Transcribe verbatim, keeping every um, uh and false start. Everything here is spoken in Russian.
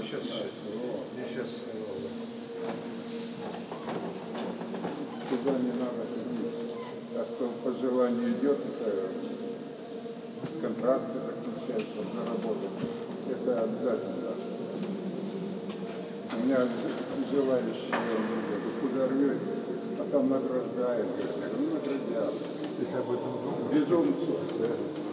сейчас, мне сейчас туда не надо ходить. А кто по желанию идет, это контракты заключает, чтобы заработать. Это обязательно. У меня желающие люди куда рвете, а там награждают. Я говорю, ну наградят. Безумцев.